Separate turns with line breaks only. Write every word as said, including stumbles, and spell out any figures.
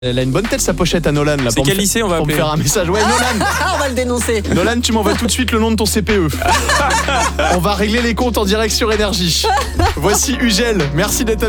Elle a une bonne tête sa pochette à Nolan là.
C'est
pour
quel
me fa-
lycée on va
Pour me
appeler
faire un message. Ouais, Nolan.
Ah, on va le dénoncer.
Nolan, tu m'envoies tout de suite le nom de ton C P E. On va régler les comptes en direct sur Énergie. Voici Ugel. Merci d'être avec